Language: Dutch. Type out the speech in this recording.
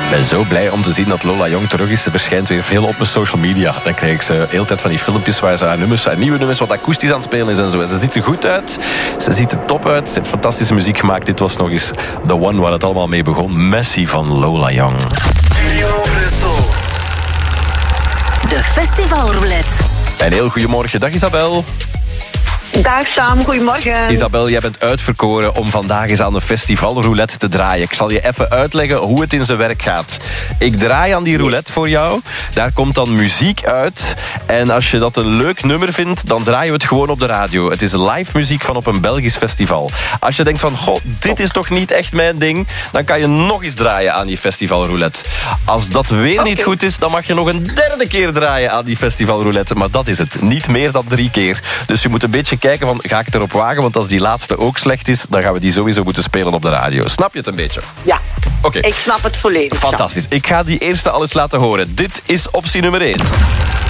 Ik ben zo blij om te zien dat Lola Young terug is. Ze verschijnt weer veel op mijn social media. Dan krijg ik ze de hele tijd van die filmpjes waar ze haar nieuwe nummers wat akoestisch aan het spelen is en zo. En ze ziet er goed uit. Ze ziet er top uit. Ze heeft fantastische muziek gemaakt. Dit was nog eens The One waar het allemaal mee begon. Messi van Lola Young. Studio Brussel. De Festivalroulette. Een heel goedemorgen. Dag Isabel. Dag Sam, goedemorgen. Isabel, jij bent uitverkoren om vandaag eens aan de festivalroulette te draaien. Ik zal je even uitleggen hoe het in zijn werk gaat. Ik draai aan die roulette voor jou. Daar komt dan muziek uit. En als je dat een leuk nummer vindt, dan draaien we het gewoon op de radio. Het is live muziek van op een Belgisch festival. Als je denkt van, goh, dit is toch niet echt mijn ding, dan kan je nog eens draaien aan die festivalroulette. Als dat weer niet goed is, dan mag je nog een derde keer draaien aan die festivalroulette. Maar dat is het. Niet meer dan 3 keer. Dus je moet een beetje kijken van, ga ik het erop wagen? Want als die laatste ook slecht is, dan gaan we die sowieso moeten spelen op de radio. Snap je het een beetje? Ja, Oké. Ik snap het volledig. Fantastisch. Ik ga die eerste al eens laten horen. Dit is optie nummer 1.